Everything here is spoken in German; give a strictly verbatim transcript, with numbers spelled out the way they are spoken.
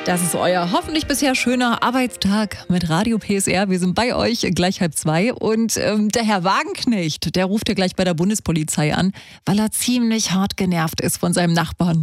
Das ist euer hoffentlich bisher schöner Arbeitstag mit Radio P S R. Wir sind bei euch, gleich halb zwei. Und ähm, der Herr Wagenknecht, der ruft ja gleich bei der Bundespolizei an, weil er ziemlich hart genervt ist von seinem Nachbarn.